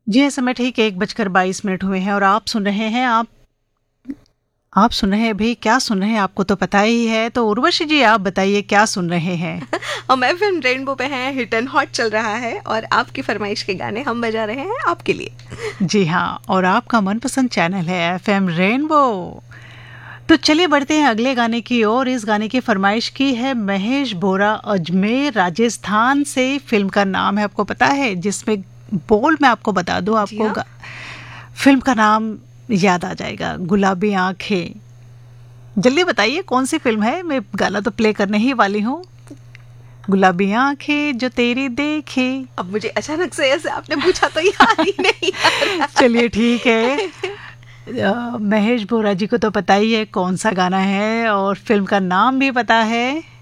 जी हाँ, समय ठीक 1:22 हुए हैं और आप सुन रहे हैं आप सुन रहे हैं अभी क्या सुन रहे हैं आपको तो पता ही है। तो उर्वशी जी आप बताइए क्या सुन रहे हैं। और मैं फिल्म रेनबो पे हैं, हिट एंड हॉट चल रहा है और आपकी फरमाइश के गाने हम बजा रहे हैं आपके लिए। जी हाँ, और आपका मनपसंद चैनल है एफएम रेनबो। तो चलिए बढ़ते हैं अगले गाने की ओर। इस गाने की फरमाइश की है महेश बोरा, अजमेर राजस्थान से। फिल्म का नाम है आपको पता है, जिसमें बोल मैं आपको बता दूं, जी आपको हाँ। फिल्म का नाम याद आ जाएगा, गुलाबी आंखें। जल्दी बताइए कौन सी फिल्म है, मैं गाना तो प्ले करने ही वाली हूँ। गुलाबी आंखें जो तेरी देखे। अब मुझे अचानक से ऐसे आपने पूछा तो याद ही नहीं आ रहा चलिए ठीक है। है। महेश बोरा जी को तो पता ही है कौन सा गाना है और फिल्म का नाम भी पता है।